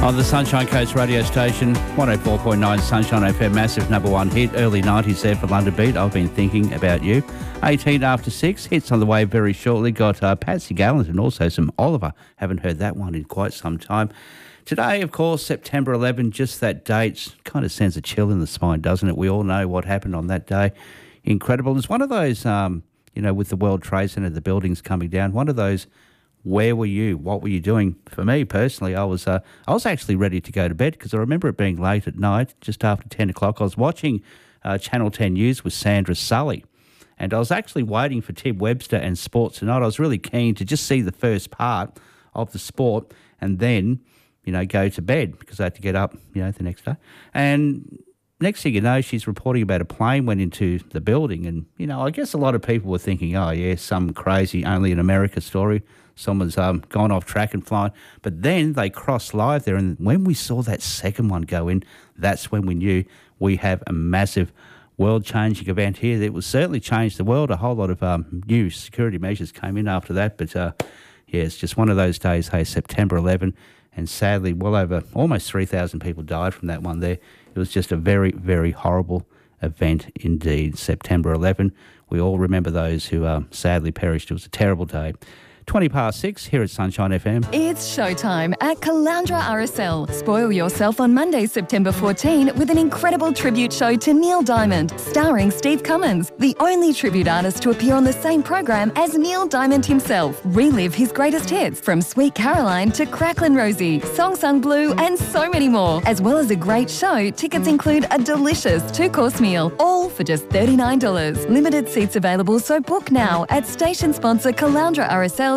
On the Sunshine Coast radio station, 104.9 Sunshine FM, massive number one hit, early 90s there for London Beat. I've been thinking about you. 18 after 6, hits on the way very shortly. Got Patsy Gallant and also some Oliver. Haven't heard that one in quite some time. Today, of course, September 11, just that date kind of sends a chill in the spine, doesn't it? We all know what happened on that day. Incredible. It's one of those, with the World Trade Center, the buildings coming down, one of those, where were you? What were you doing? For me personally, I was actually ready to go to bed because I remember it being late at night, just after 10 o'clock. I was watching Channel 10 News with Sandra Sully, and I was actually waiting for Tim Webster and Sports Tonight. I was really keen to just see the first part of the sport and then, go to bed because I had to get up, the next day. And next thing you know, she's reporting about a plane went into the building. And, I guess a lot of people were thinking, oh, yeah, some crazy only in America story. Someone's gone off track and flying. But then they crossed live there. And when we saw that second one go in, that's when we knew we have a massive world-changing event here. It will certainly change the world. A whole lot of new security measures came in after that. But, it's just one of those days, September 11. And sadly, well over almost 3,000 people died from that one there. It was just a very, very horrible event indeed. September 11. We all remember those who sadly perished. It was a terrible day. 20 past 6 here at Sunshine FM. It's showtime at Caloundra RSL. Spoil yourself on Monday, September 14 with an incredible tribute show to Neil Diamond, starring Steve Cummins, the only tribute artist to appear on the same program as Neil Diamond himself. Relive his greatest hits from Sweet Caroline to Cracklin' Rosie, Song Sung Blue and so many more. As well as a great show, tickets include a delicious 2-course meal, all for just $39. Limited seats available, so book now at station sponsor CaloundraRSL.com.au.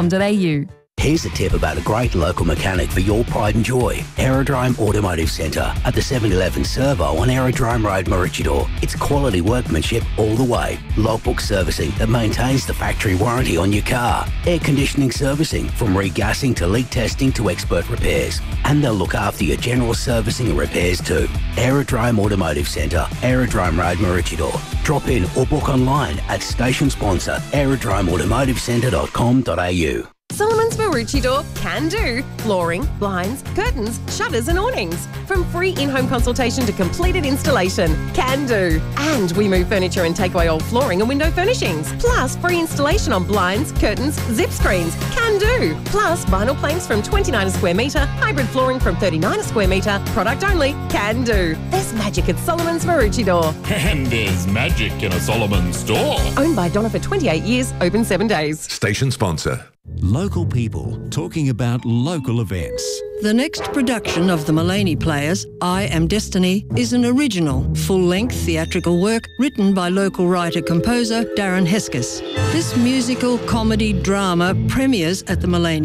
Here's a tip about a great local mechanic for your pride and joy. Aerodrome Automotive Centre at the 711 Servo on Aerodrome Road, Maroochydore. It's quality workmanship all the way. Logbook servicing that maintains the factory warranty on your car. Air conditioning servicing from regassing to leak testing to expert repairs. And they'll look after your general servicing and repairs too. Aerodrome Automotive Centre, Aerodrome Road, Maroochydore. Drop in or book online at station sponsor aerodromeautomotivecentre.com.au. Solomon's Maroochydore can do. Flooring, blinds, curtains, shutters and awnings. From free in-home consultation to completed installation. Can do. And we move furniture and take away old flooring and window furnishings. Plus free installation on blinds, curtains, zip screens. Can do. Plus vinyl planks from $29 a square metre, hybrid flooring from $39 a square metre. Product only. Can do. There's magic at Solomon's Maroochydore. And there's magic in a Solomon store. Owned by Donna for 28 years, open 7 days. Station sponsor. Local people talking about local events. The next production of the Mulaney Players, I Am Destiny, is an original, full-length theatrical work written by local writer-composer Darren Hesketh. This musical comedy drama premieres at the Mulaney